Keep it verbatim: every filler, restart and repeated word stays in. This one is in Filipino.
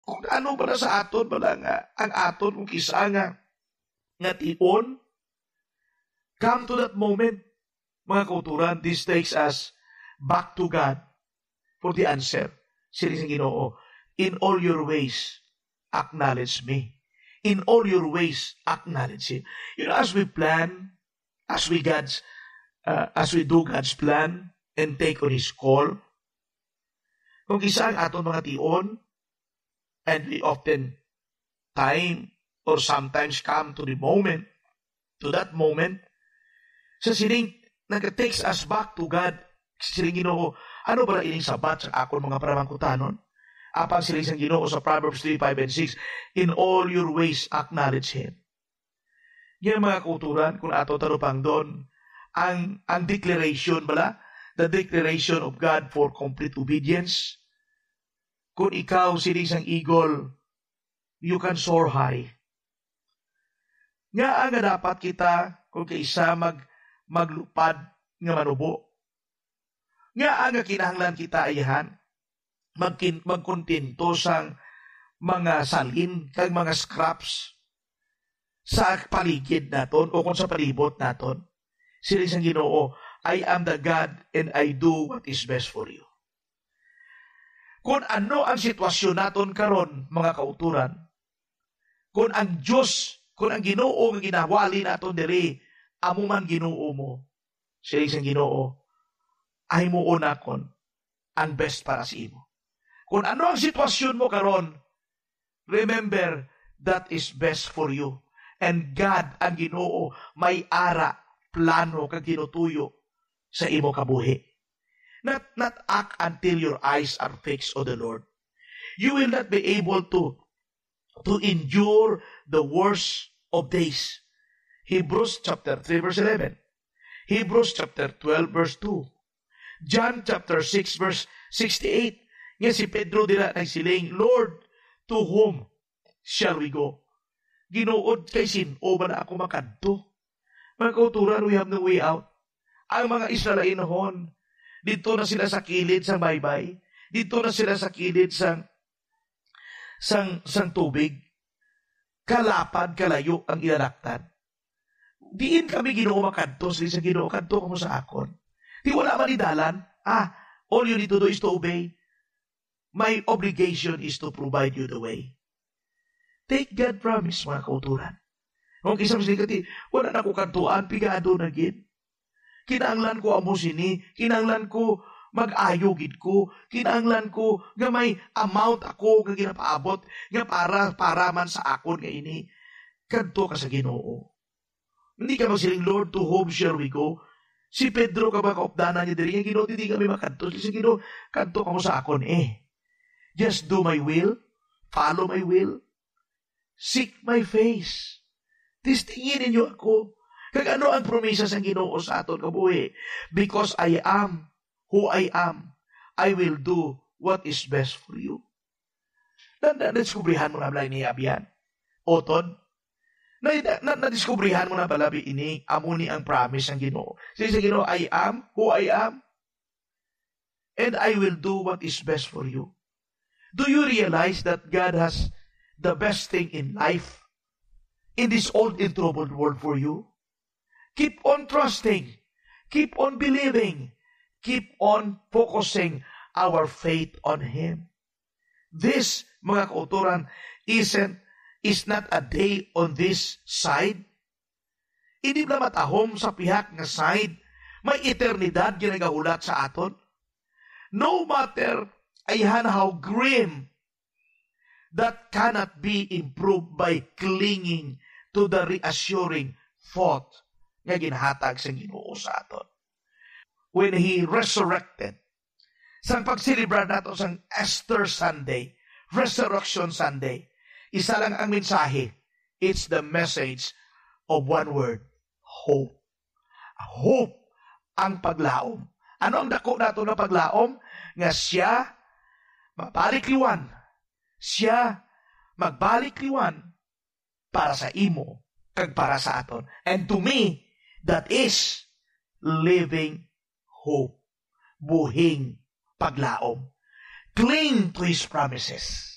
Kung ano ba na sa aton, wala nga, ang aton kung kisa nga, nga tion, come to that moment, mga kauturan, this takes us back to God for the answer. Sila sa Ginoo, in all your ways, acknowledge me. In all your ways, acknowledge Him. You know, as we plan, as we God's, uh, as we do God's plan and take on His call, kung isa ang aton mga tion, and we often time or sometimes come to the moment, to that moment, sa sining nag-takes us back to God, siling Ginoo, ano ba na ining sabat sa akon mga paramangkutanon? Apang siling sang Ginoo sa Proverbs three, five, and six, in all your ways acknowledge Him. Yan mga kauturan, kung ato tarupang doon, ang, ang declaration bala, the declaration of God for complete obedience. Kung ikaw siling sang eagle, you can soar high. Nga nga dapat kita, kung kaisa mag, maglupad nga manubo. Nga nga kinahanglan kita ayahan, magkin, magkontinto sang mga salin, kag mga scraps sa paligid naton o kung sa palibot naton. Sila sang Ginoo, I am the God and I do what is best for you. Kung ano ang sitwasyon naton karon, mga kauturan, kung ang Diyos, kung ang Ginoo nga ginawali naton diri, amo man Ginoo mo, sila sang Ginoo, ay mo unakon ang best para sa imo. Kung ano ang sitwasyon mo karon, remember, that is best for you. And God, ang Ginoo, may ara, plano, kag tinutuyo sa imo kabuhi. Not, not act until your eyes are fixed on the Lord. You will not be able to, to endure the worst of days. Hebrews chapter three, verse eleven. Hebrews chapter twelve, verse two. John chapter six, verse sixty-eight. Nga si Pedro dila nagsiling, Lord, to whom shall we go? Ginuod kay sin-o ba na ako makadto? Mga kauturan, we have no way out. Ang mga Israelinohon, dito na sila sa kilid sang baybay, dito na sila sa kilid sang sang, sang tubig, kalapad, kalayo ang ilalaktan. Diin kami Ginoo makadto, sila sa Ginoo, kadto kamo sa akon. Di wala man idalan, ah, all you need to do is to obey. My obligation is to provide you the way. Take God promise, mga kauturan. Kung kisam sila kati, wala na ko kantuan, pigado na gid. Kinanglan ko amo sini, kinanglan ko mag-ayogid ko, kinanglan ko nga may amount ako nga ginapaabot, nga para, para man sa akon nga ini. Kadto ka sa Ginoo. Hindi ka magsiling, Lord, to whom shall we go? Si Pedro ka ba kaupdanan niya diri, Ginoo, hindi kami makadto. Si Ginoo, kadto ka mo sa akon eh. Just do my will, follow my will, seek my face. Tistingin ninyo ako. Kag ano ang promesa sa Ginoo sa aton kabuhi? Because I am who I am, I will do what is best for you. Na-discoveryhan mo na balay ni Abian? Otod? Na-discoveryhan mo na balabi ini, amo ni ang promise ng Ginoo. Sige sa Ginoo, I am who I am, and I will do what is best for you. Do you realize that God has the best thing in life, in this old and troubled world for you? Keep on trusting. Keep on believing. Keep on focusing our faith on Him. This, mga kauturan, isn't, is not a day on this side. Hindi na matahom sa pihak nga side. May eternidad ginagahulat sa aton. No matter ayhan how grim, that cannot be improved by clinging to the reassuring thought nga ginhatag sa Ginoo sa aton. When He resurrected, sang pagsilibrar nato sang Easter Sunday, Resurrection Sunday, isa lang ang mensahe. It's the message of one word, hope. Hope ang paglaom. Ano ang dako nato na paglaom? Nga siya mabalik liwan. Siya magbalik liwan para sa imo kag para sa aton. And to me, that is living hope. Buhing paglaom. Cling to His promises.